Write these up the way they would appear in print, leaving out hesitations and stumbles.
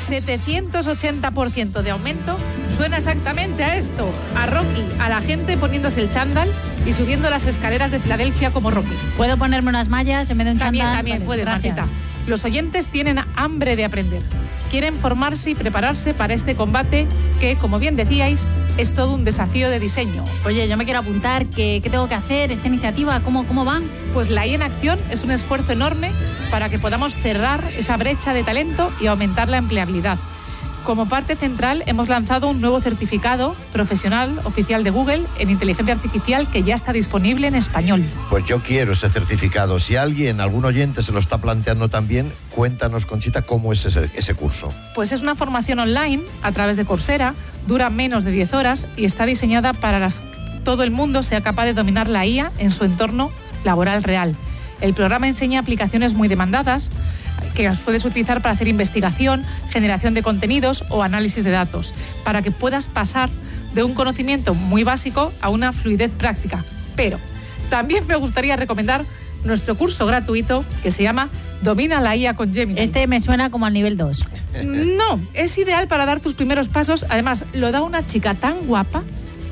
780% de aumento suena exactamente a esto, a Rocky, a la gente poniéndose el chándal y subiendo las escaleras de Filadelfia como Rocky. ¿Puedo ponerme unas mallas en vez de un chándal? También Vale, puedes, gracias. Martita. Los oyentes tienen hambre de aprender. Quieren formarse y prepararse para este combate que, como bien decíais, es todo un desafío de diseño. Oye, yo me quiero apuntar. ¿Qué tengo que hacer? ¿Esta iniciativa cómo va? Pues la IA en Acción es un esfuerzo enorme para que podamos cerrar esa brecha de talento y aumentar la empleabilidad. Como parte central, hemos lanzado un nuevo certificado profesional oficial de Google en inteligencia artificial que ya está disponible en español. Pues yo quiero ese certificado. Si algún oyente se lo está planteando también, cuéntanos, Conchita, cómo es ese curso. Pues es una formación online a través de Coursera, dura menos de 10 horas y está diseñada para todo el mundo sea capaz de dominar la IA en su entorno laboral real. El programa enseña aplicaciones muy demandadas que las puedes utilizar para hacer investigación, generación de contenidos o análisis de datos, para que puedas pasar de un conocimiento muy básico a una fluidez práctica. Pero también me gustaría recomendar nuestro curso gratuito que se llama Domina la IA con Gemini. Este me suena como al nivel 2. No, es ideal para dar tus primeros pasos. Además, lo da una chica tan guapa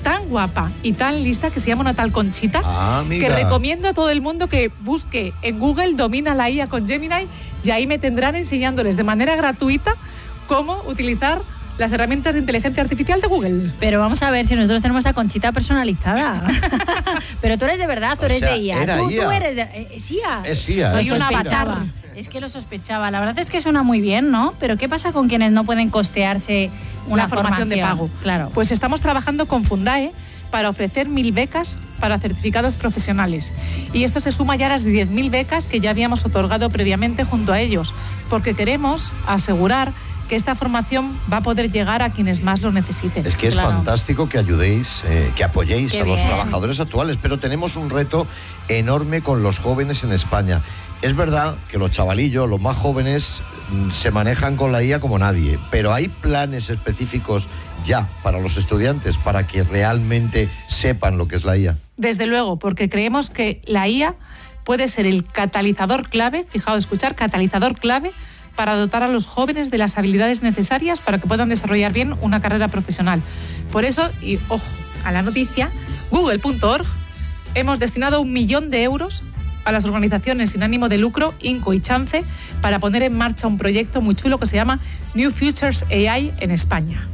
y tan lista que se llama una tal Conchita, que recomiendo a todo el mundo que busque en Google Domina la IA con Gemini y ahí me tendrán enseñándoles de manera gratuita cómo utilizar las herramientas de inteligencia artificial de Google. Pero vamos a ver si nosotros tenemos a Conchita personalizada. Pero tú eres de verdad, tú eres de IA. Tú eres de... es IA. Es IA. Soy una avatar. Es que lo sospechaba. La verdad es que suena muy bien, ¿no? Pero ¿qué pasa con quienes no pueden costearse una formación de pago? Claro. Pues estamos trabajando con Fundae para ofrecer 1.000 becas para certificados profesionales. Y esto se suma ya a las 10.000 becas que ya habíamos otorgado previamente junto a ellos, porque queremos asegurar que esta formación va a poder llegar a quienes más lo necesiten. Es que es fantástico que ayudéis, que apoyéis a los trabajadores actuales, pero tenemos un reto enorme con los jóvenes en España. Es verdad que los chavalillos, los más jóvenes, se manejan con la IA como nadie, pero hay planes específicos ya para los estudiantes para que realmente sepan lo que es la IA. Desde luego, porque creemos que la IA puede ser el catalizador clave, fijaos, catalizador clave para dotar a los jóvenes de las habilidades necesarias para que puedan desarrollar bien una carrera profesional. Por eso, y ojo a la noticia, Google.org hemos destinado 1 millón de euros a las organizaciones sin ánimo de lucro, INCO y Chance, para poner en marcha un proyecto muy chulo que se llama New Futures AI en España.